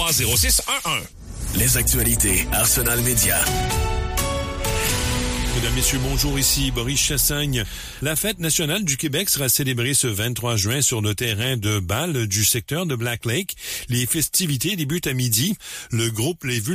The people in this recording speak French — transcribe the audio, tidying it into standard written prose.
603-0611. Les actualités Arsenal Média. Mesdames, Messieurs, bonjour, ici Boris Chassagne. La fête nationale du Québec sera célébrée ce 23 juin sur le terrain de Bâle du secteur de Black Lake. Les festivités débutent à midi. Le groupe Les